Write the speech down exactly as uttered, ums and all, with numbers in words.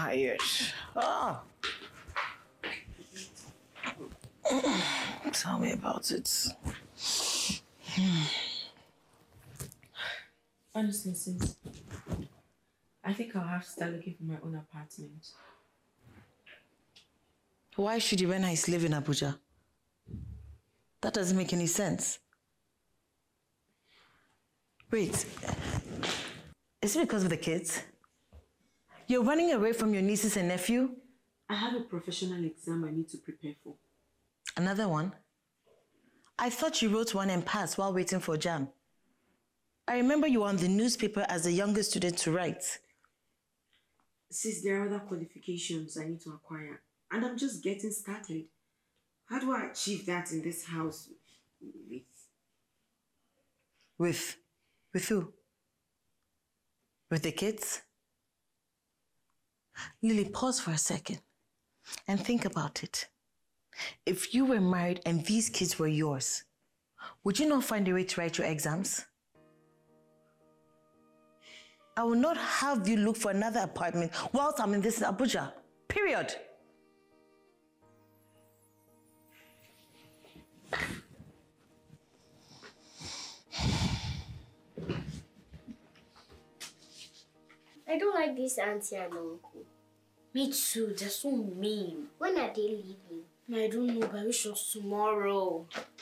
tired. Ah. Tell me about it. Honestly, sis, I think I'll have to start looking for my own apartment. Why should you when I live in Abuja? That doesn't make any sense. Wait, is it because of the kids? You're running away from your nieces and nephew? I have a professional exam I need to prepare for. Another one? I thought you wrote one and passed while waiting for jam. I remember you were on the newspaper as the youngest student to write. Sis, there are other qualifications I need to acquire, and I'm just getting started. How do I achieve that in this house with... With? With who? With the kids? Lily, pause for a second and think about it. If you were married and these kids were yours, would you not find a way to write your exams? I will not have you look for another apartment whilst I'm in this Abuja. Period. I don't like this auntie and uncle. Me too, they're so mean. When are they leaving? I don't know, but I wish it was tomorrow.